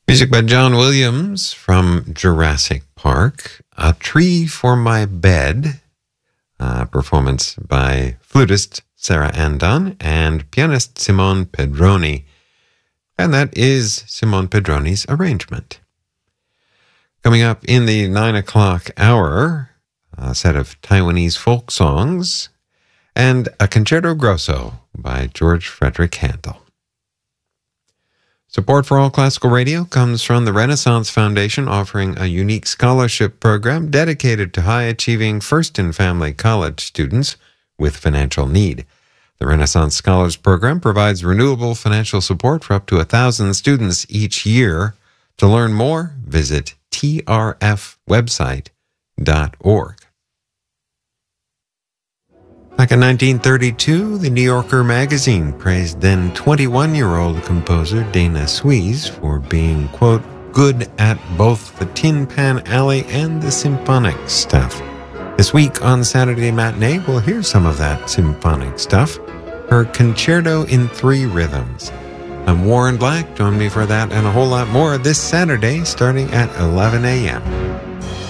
Music by John Williams from Jurassic Park. A Tree for My Bed. Performance by flutist Sarah Andon and pianist Simone Pedroni. And that is Simone Pedroni's arrangement. Coming up in the 9 o'clock hour, a set of Taiwanese folk songs and a Concerto Grosso by George Frederick Handel. Support for All Classical Radio comes from the Renaissance Foundation, offering a unique scholarship program dedicated to high-achieving first-in-family college students with financial need. The Renaissance Scholars Program provides renewable financial support for up to 1,000 students each year. To learn more, visit trfwebsite.org. Back in 1932, the New Yorker magazine praised then 21-year-old composer Dana Suisse for being, quote, good at both the Tin Pan Alley and the symphonic stuff. This week on Saturday Matinee, we'll hear some of that symphonic stuff, her Concerto in 3 Rhythms. I'm Warren Black. Join me for that and a whole lot more this Saturday starting at 11 a.m.